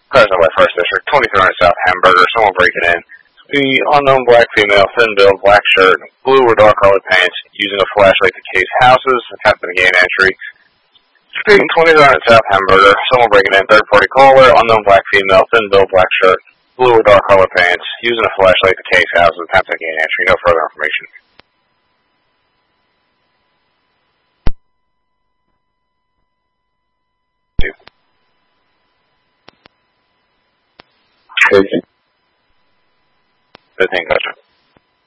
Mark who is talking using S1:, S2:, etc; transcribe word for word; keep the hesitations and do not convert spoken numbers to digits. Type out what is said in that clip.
S1: President West First District, twenty-three hundred South Hamburger, someone breaking in. The unknown black female, thin build, black shirt, blue or dark colored pants, using a flashlight to case houses, attempting to gain entry. Street twenty-three hundred South Hamburger, someone breaking in, third party caller, unknown black female, thin build, black shirt, blue or dark colored pants, using a flashlight to case houses, attempting to gain entry. No further information.
S2: Fifteen.
S1: Fifteen, gotcha.